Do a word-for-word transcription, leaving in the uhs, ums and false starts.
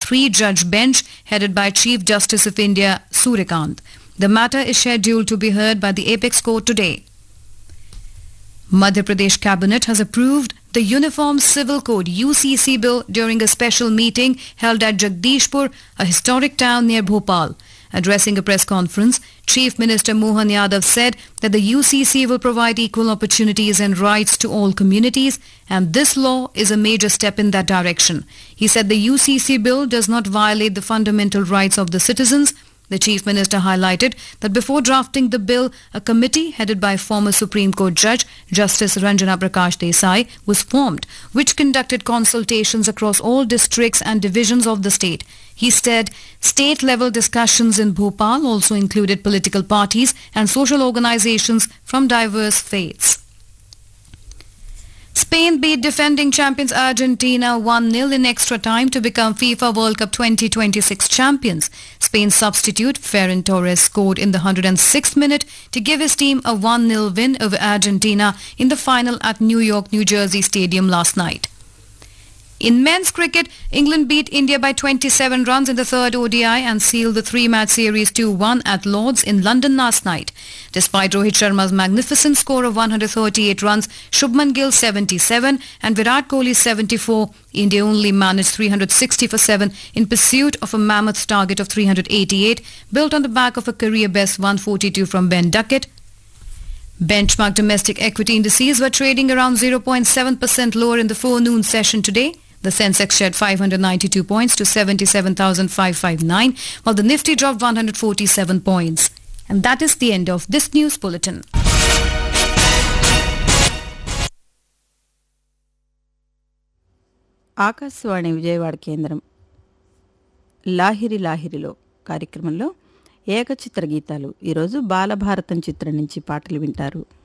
three-judge bench headed by Chief Justice of India, Suryakant. The matter is scheduled to be heard by the Apex Court today. Madhya Pradesh Cabinet has approved the Uniform Civil Code U C C bill during a special meeting held at Jagdishpur, a historic town near Bhopal. Addressing a press conference, Chief Minister Mohan Yadav said that the U C C will provide equal opportunities and rights to all communities, and this law is a major step in that direction. He said the U C C bill does not violate the fundamental rights of the citizens. The Chief Minister highlighted that before drafting the bill, a committee headed by former Supreme Court Judge Justice Ranjana Prakash Desai was formed, which conducted consultations across all districts and divisions of the state. He said state-level discussions in Bhopal also included political parties and social organizations from diverse faiths. Spain beat defending champions Argentina one nil in extra time to become FIFA World Cup twenty twenty-six champions. Spain's substitute Ferran Torres scored in the one hundred sixth minute to give his team a one nil win over Argentina in the final at New York, New Jersey Stadium last night. In men's cricket, England beat India by twenty-seven runs in the third O D I and sealed the three-match series two one at Lord's in London last night. Despite Rohit Sharma's magnificent score of one hundred thirty-eight runs, Shubman Gill seventy-seven and Virat Kohli seventy-four, India only managed three hundred sixty for seven in pursuit of a mammoth target of three hundred eighty-eight, built on the back of a career-best one forty-two from Ben Duckett. Benchmark domestic equity indices were trading around zero point seven percent lower in the forenoon session today. The Sensex shed five hundred ninety-two points to seventy-seven thousand five hundred fifty-nine, while the Nifty dropped one hundred forty-seven points. And that is the end of this news bulletin. Akashvani Vijayawada కేంద్రం లాహిరి లాహిరిలో కార్యక్రమంలో ఏకచిత్ర గీతాలు ఈరోజు బాలభారతం చిత్రం నుంచి పాటలు వింటారు.